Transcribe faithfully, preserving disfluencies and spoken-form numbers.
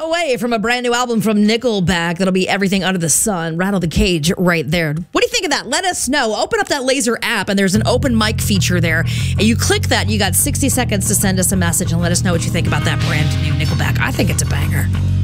away from a brand new album from Nickelback that'll be Everything Under the Sun. Rattle the Cage right there. What do you think of that? Let us know. Open up that Laser app, and there's an open mic feature there. And you click that, you got sixty seconds to send us a message and let us know what you think about that brand new Nickelback. I think it's a banger.